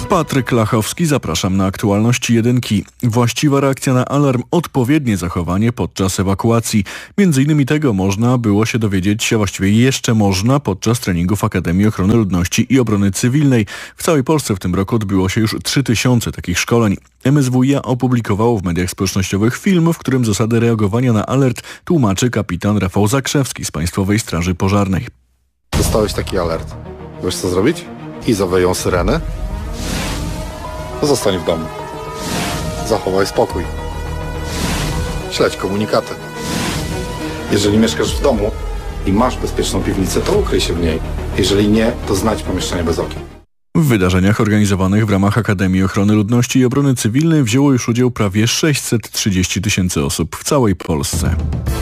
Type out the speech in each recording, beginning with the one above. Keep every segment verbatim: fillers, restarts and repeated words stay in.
Patryk Lachowski, zapraszam na aktualności jedynki. Właściwa reakcja na alarm, odpowiednie zachowanie podczas ewakuacji. Między innymi tego można było się dowiedzieć, a właściwie jeszcze można podczas treningów Akademii Ochrony Ludności i Obrony Cywilnej. W całej Polsce w tym roku odbyło się już trzy tysiące takich szkoleń. M S W iA opublikowało w mediach społecznościowych film, w którym zasady reagowania na alert tłumaczy kapitan Rafał Zakrzewski z Państwowej Straży Pożarnej. Dostałeś taki alert. Wiesz co zrobić? I zaweją syreny. Zostań w domu. Zachowaj spokój. Śledź komunikaty. Jeżeli mieszkasz w domu i masz bezpieczną piwnicę, to ukryj się w niej. Jeżeli nie, to znajdź pomieszczenie bez okien. W wydarzeniach organizowanych w ramach Akademii Ochrony Ludności i Obrony Cywilnej wzięło już udział prawie sześćset trzydzieści tysięcy osób w całej Polsce.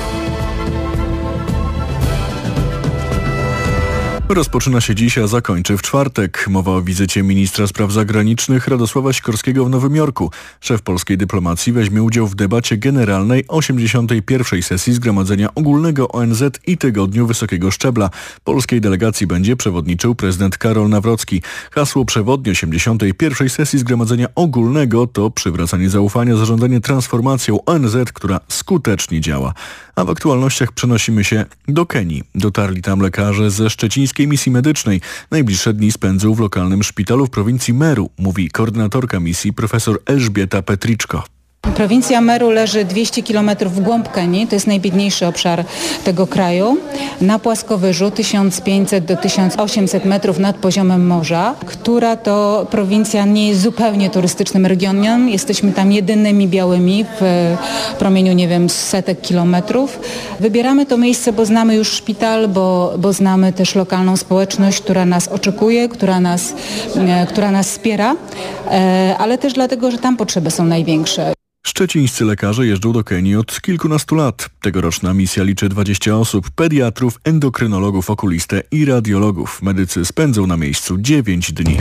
Rozpoczyna się dziś, a zakończy w czwartek. Mowa o wizycie ministra spraw zagranicznych Radosława Sikorskiego w Nowym Jorku. Szef polskiej dyplomacji weźmie udział w debacie generalnej osiemdziesiątej pierwszej sesji Zgromadzenia Ogólnego O N Z i tygodniu wysokiego szczebla. Polskiej delegacji będzie przewodniczył prezydent Karol Nawrocki. Hasło przewodnie osiemdziesiątej pierwszej sesji Zgromadzenia Ogólnego to przywracanie zaufania, zarządzanie transformacją O N Z, która skutecznie działa. A w aktualnościach przenosimy się do Kenii. Dotarli tam lekarze ze szczecińskiej misji medycznej. Najbliższe dni spędzą w lokalnym szpitalu w prowincji Meru, mówi koordynatorka misji profesor Elżbieta Petriczko. Prowincja Meru leży dwieście kilometrów w głąb Kenii, to jest najbiedniejszy obszar tego kraju, na płaskowyżu tysiąc pięćset do tysiąc osiemset metrów nad poziomem morza, która to prowincja nie jest zupełnie turystycznym regionem. Jesteśmy tam jedynymi białymi w promieniu, nie wiem, setek kilometrów. Wybieramy to miejsce, bo znamy już szpital, bo, bo znamy też lokalną społeczność, która nas oczekuje, która nas, która nas wspiera, ale też dlatego, że tam potrzeby są największe. Szczecińscy lekarze jeżdżą do Kenii od kilkunastu lat. Tegoroczna misja liczy dwadzieścia osób, pediatrów, endokrynologów, okulistę i radiologów. Medycy spędzą na miejscu dziewięć dni.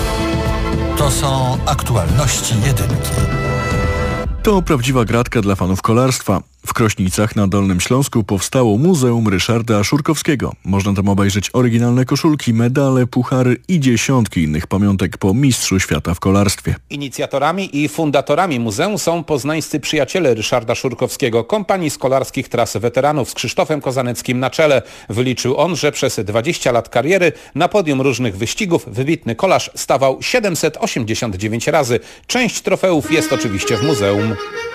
To są aktualności jedynki. To prawdziwa gratka dla fanów kolarstwa. W Krośnicach na Dolnym Śląsku powstało Muzeum Ryszarda Szurkowskiego. Można tam obejrzeć oryginalne koszulki, medale, puchary i dziesiątki innych pamiątek po mistrzu świata w kolarstwie. Inicjatorami i fundatorami muzeum są poznańscy przyjaciele Ryszarda Szurkowskiego, kompanii skolarskich Tras Weteranów z Krzysztofem Kozaneckim na czele. Wyliczył on, że przez dwadzieścia lat kariery na podium różnych wyścigów wybitny kolarz stawał siedemset osiemdziesiąt dziewięć razy. Część trofeów jest oczywiście w muzeum.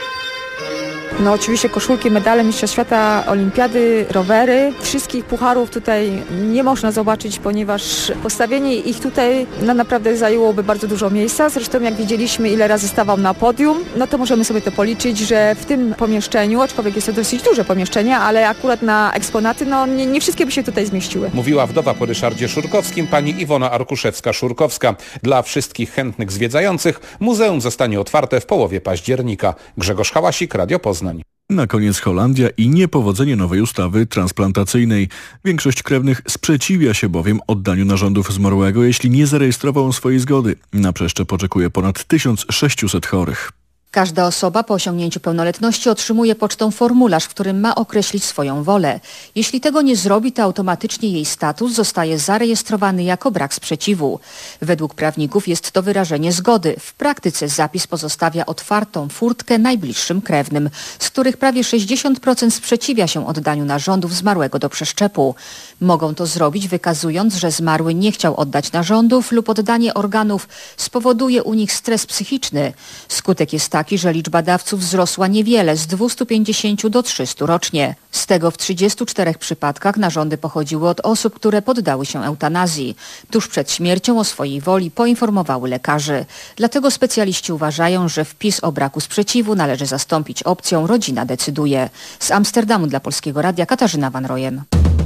No oczywiście koszulki, medale Mistrza Świata, Olimpiady, rowery. Wszystkich pucharów tutaj nie można zobaczyć, ponieważ postawienie ich tutaj no, naprawdę zajęłoby bardzo dużo miejsca. Zresztą jak widzieliśmy, ile razy stawał na podium, no to możemy sobie to policzyć, że w tym pomieszczeniu, aczkolwiek jest to dosyć duże pomieszczenie, ale akurat na eksponaty, no nie, nie wszystkie by się tutaj zmieściły. Mówiła wdowa po Ryszardzie Szurkowskim, pani Iwona Arkuszewska-Szurkowska. Dla wszystkich chętnych zwiedzających muzeum zostanie otwarte w połowie października. Grzegorz Hałasik, Radio Poznań. Na koniec Holandia i niepowodzenie nowej ustawy transplantacyjnej. Większość krewnych sprzeciwia się bowiem oddaniu narządów zmarłego, jeśli nie zarejestrował on swojej zgody. Na przeszczep oczekuje ponad tysiąc sześćset chorych. Każda osoba po osiągnięciu pełnoletności otrzymuje pocztą formularz, w którym ma określić swoją wolę. Jeśli tego nie zrobi, to automatycznie jej status zostaje zarejestrowany jako brak sprzeciwu. Według prawników jest to wyrażenie zgody. W praktyce zapis pozostawia otwartą furtkę najbliższym krewnym, z których prawie sześćdziesiąt procent sprzeciwia się oddaniu narządów zmarłego do przeszczepu. Mogą to zrobić, wykazując, że zmarły nie chciał oddać narządów lub oddanie organów spowoduje u nich stres psychiczny. Skutek jest taki, że liczba dawców wzrosła niewiele, z dwustu pięćdziesięciu do trzystu rocznie. Z tego w trzydziestu czterech przypadkach narządy pochodziły od osób, które poddały się eutanazji. Tuż przed śmiercią o swojej woli poinformowały lekarzy. Dlatego specjaliści uważają, że wpis o braku sprzeciwu należy zastąpić opcją rodzina decyduje. Z Amsterdamu dla Polskiego Radia Katarzyna Van Royen.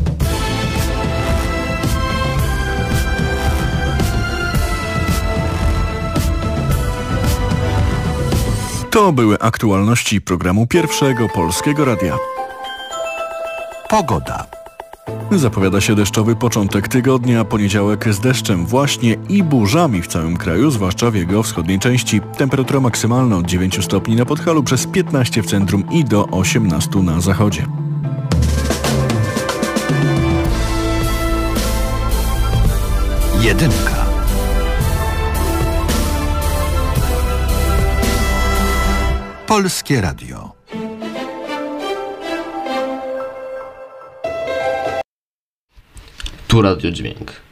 To były aktualności programu Pierwszego Polskiego Radia. Pogoda. Zapowiada się deszczowy początek tygodnia, poniedziałek z deszczem właśnie i burzami w całym kraju, zwłaszcza w jego wschodniej części. Temperatura maksymalna od dziewięciu stopni na Podhalu, przez piętnaście w centrum i do osiemnastu na zachodzie. Jedynka. Polskie Radio. Tu Radio Dźwięk.